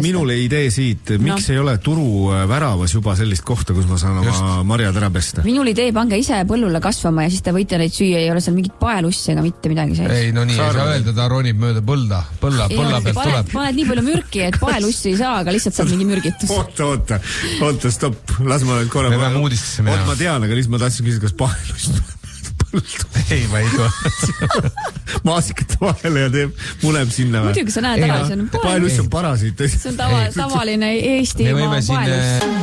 minule idee siit, miks ei ole turu väravas juba sellist kohta, kus ma saan oma marjad ära pesta? Minul idee, pange ise põllule kasvama ja siis te võite neid süüa, ei ole seal mingit paelussi ega mitte midagi sees. Ei, no nii ei saa öelda, ta ronib mööda põlla pealt tuleb. Paned nii palju mürki, et paelussi ei saa, aga lihtsalt saad mingi mürgitus. Oota, stopp, las ma nüüd korra. Me peame uudistesse minema. Ma tean, aga lihtsalt ma tahtsin küsida, kas paelussi ei, ma ei tule. Maasikate vahele ja muneb sinna. Muidugi sa näed ära, see on paeluss on parasiit. See on tavaline Eestimaa paeluss.